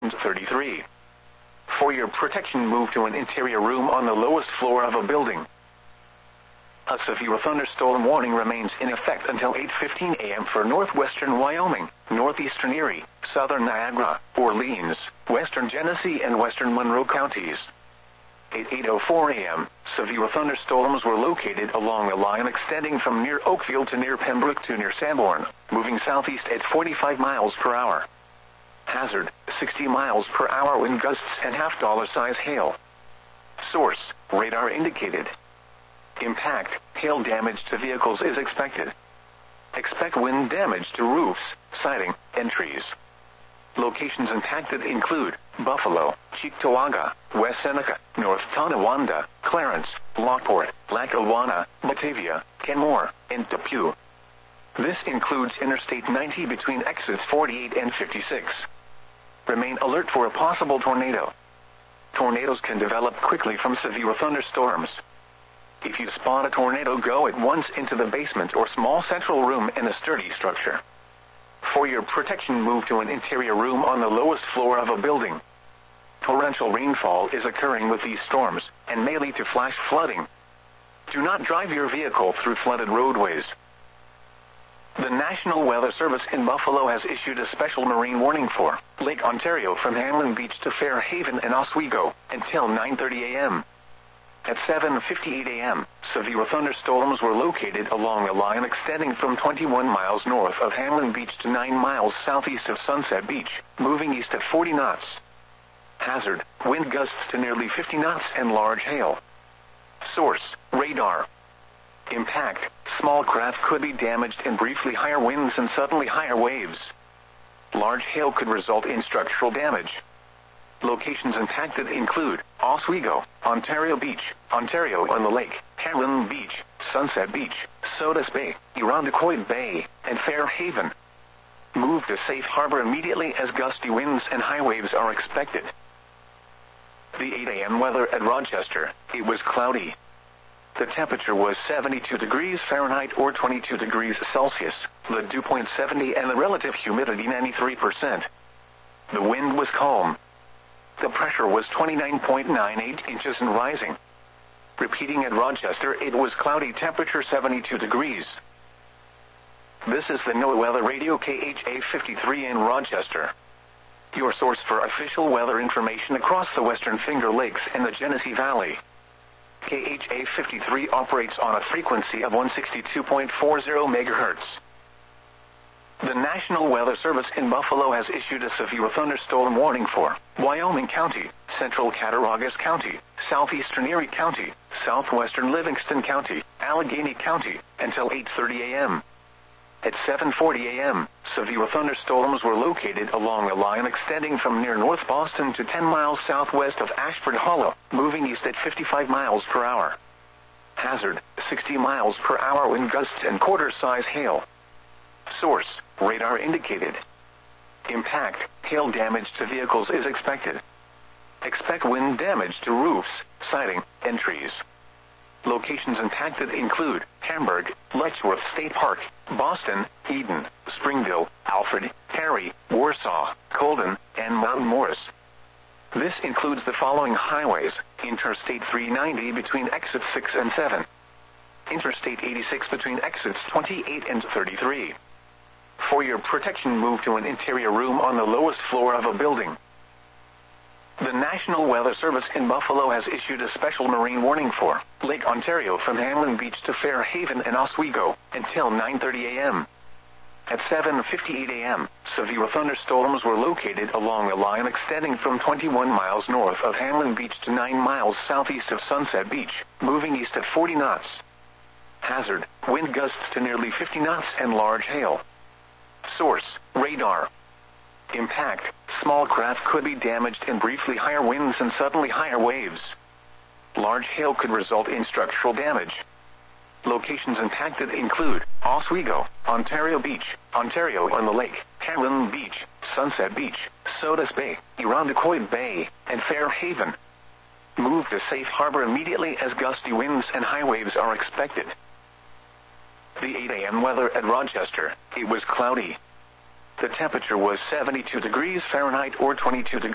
33. For your protection, move to an interior room on the lowest floor of a building. A severe thunderstorm warning remains in effect until 8:15 a.m. for northwestern Wyoming, northeastern Erie, southern Niagara, Orleans, western Genesee, and western Monroe counties. At 8:04 a.m., severe thunderstorms were located along a line extending from near Oakfield to near Pembroke to near Sanborn, moving southeast at 45 miles per hour. Hazard, 60 miles per hour wind gusts and $half size hail. Source, radar indicated. Impact, hail damage to vehicles is expected. Expect wind damage to roofs, siding, and trees. Locations impacted include Buffalo, Cheektowaga, West Seneca, North Tonawanda, Clarence, Lockport, Lackawanna, Batavia, Kenmore, and Depew. This includes Interstate 90 between exits 48 and 56. Remain alert for a possible tornado. Tornadoes can develop quickly from severe thunderstorms. If you spot a tornado, go at once into the basement or small central room in a sturdy structure. For your protection, move to an interior room on the lowest floor of a building. Torrential rainfall is occurring with these storms and may lead to flash flooding. Do not drive your vehicle through flooded roadways. The National Weather Service in Buffalo has issued a special marine warning for Lake Ontario from Hamlin Beach to Fairhaven and Oswego until 9:30 a.m. At 7:58 a.m., severe thunderstorms were located along a line extending from 21 miles north of Hamlin Beach to 9 miles southeast of Sunset Beach, moving east at 40 knots. Hazard, wind gusts to nearly 50 knots and large hail. Source, radar. Impact, small craft could be damaged in briefly higher winds and suddenly higher waves. Large hail could result in structural damage. Locations impacted include Oswego, Ontario Beach, Ontario on the Lake, Hamlin Beach, Sunset Beach, Sodus Bay, Irondequoit Bay, and Fairhaven. Move to safe harbor immediately as gusty winds and high waves are expected. The 8 a.m. weather at Rochester, it was cloudy. The temperature was 72 degrees Fahrenheit or 22 degrees Celsius, the dew point 70 and the relative humidity 93%. The wind was calm. The pressure was 29.98 inches and rising. Repeating at Rochester, it was cloudy, temperature 72 degrees. This is the NOAA Weather Radio KHA 53 in Rochester. Your source for official weather information across the Western Finger Lakes and the Genesee Valley. KHA 53 operates on a frequency of 162.40 MHz. The National Weather Service in Buffalo has issued a severe thunderstorm warning for Wyoming County, Central Cattaraugus County, Southeastern Erie County, Southwestern Livingston County, Allegheny County, until 8:30 a.m. At 7:40 a.m., severe thunderstorms were located along a line extending from near North Boston to 10 miles southwest of Ashford Hollow, moving east at 55 miles per hour. Hazard, 60 miles per hour wind gusts and quarter-size hail. Source, radar indicated. Impact, hail damage to vehicles is expected. Expect wind damage to roofs, siding, and trees. Locations impacted include Hamburg, Letchworth State Park, Boston, Eden, Springville, Alfred, Cary, Warsaw, Colden, and Mount Morris. This includes the following highways: Interstate 390 between exits 6 and 7. Interstate 86 between exits 28 and 33. For your protection, move to an interior room on the lowest floor of a building. The National Weather Service in Buffalo has issued a special marine warning for Lake Ontario from Hamlin Beach to Fairhaven and Oswego until 9:30 a.m. At 7:58 a.m., severe thunderstorms were located along a line extending from 21 miles north of Hamlin Beach to 9 miles southeast of Sunset Beach, moving east at 40 knots. Hazard, wind gusts to nearly 50 knots and large hail. Source, radar. Impact, small craft could be damaged in briefly higher winds and suddenly higher waves. Large hail could result in structural damage. Locations impacted include Oswego, Ontario Beach, Ontario on the Lake, Hamlin Beach, Sunset Beach, Sodus Bay, Irondequoit Bay, and Fairhaven. Move to safe harbor immediately as gusty winds and high waves are expected. The 8 a.m. weather at Rochester, it was cloudy. The temperature was 72 degrees Fahrenheit or 22 degrees